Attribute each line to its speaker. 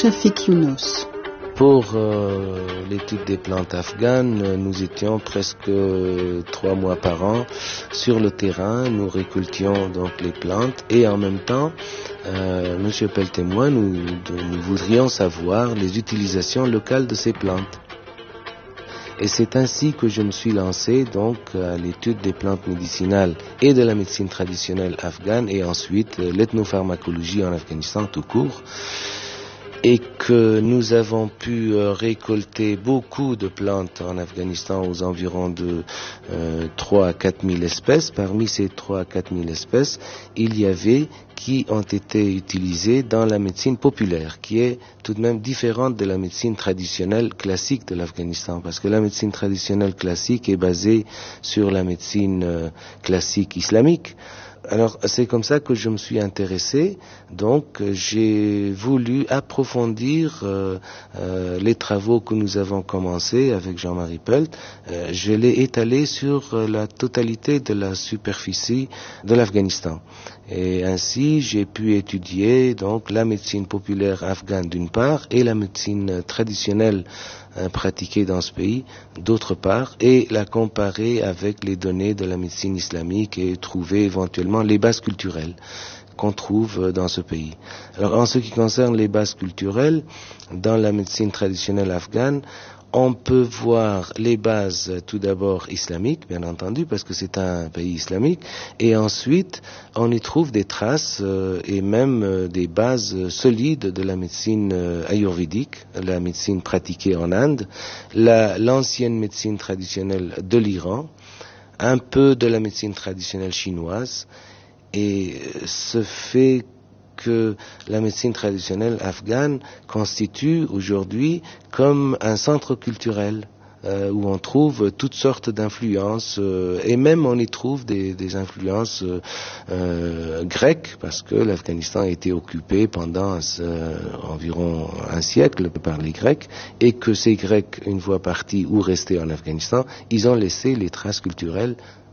Speaker 1: Shafik Younous.
Speaker 2: Pour l'étude des plantes afghanes, nous étions presque 3 mois par an sur le terrain. Nous récoltions donc les plantes et en même temps, Monsieur Pelt et moi, nous voudrions savoir les utilisations locales de ces plantes. Et c'est ainsi que je me suis lancé donc à l'étude des plantes médicinales et de la médecine traditionnelle afghane et ensuite l'ethnopharmacologie en Afghanistan tout court. Et que nous avons pu récolter beaucoup de plantes en Afghanistan aux environs de 3 à 4 000 espèces. Parmi ces 3 à 4 000 espèces, il y avait qui ont été utilisées dans la médecine populaire, qui est tout de même différente de la médecine traditionnelle classique de l'Afghanistan, parce que la médecine traditionnelle classique est basée sur la médecine classique islamique. Alors c'est comme ça que je me suis intéressé, donc j'ai voulu approfondir les travaux que nous avons commencés avec Jean-Marie Pelt. Je l'ai étalé sur la totalité de la superficie de l'Afghanistan. Et ainsi j'ai pu étudier donc la médecine populaire afghane d'une part et la médecine traditionnelle pratiquée dans ce pays d'autre part et la comparer avec les données de la médecine islamique et trouver éventuellement les bases culturelles qu'on trouve dans ce pays. Alors en ce qui concerne les bases culturelles, dans la médecine traditionnelle afghane, on peut voir les bases tout d'abord islamiques, bien entendu, parce que c'est un pays islamique, et ensuite on y trouve des traces et même des bases solides de la médecine ayurvédique, la médecine pratiquée en Inde, l'ancienne médecine traditionnelle de l'Iran, un peu de la médecine traditionnelle chinoise, et ce fait que la médecine traditionnelle afghane constitue aujourd'hui comme un centre culturel où on trouve toutes sortes d'influences et même on y trouve des influences grecques parce que l'Afghanistan a été occupé pendant environ un siècle par les Grecs et que ces Grecs, une fois partis ou restés en Afghanistan, ils ont laissé les traces culturelles